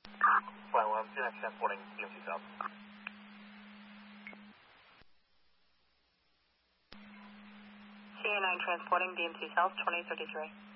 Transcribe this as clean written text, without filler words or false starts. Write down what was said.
Flight 1, CNX transporting DMC South. CA9 transporting DMC South 2033.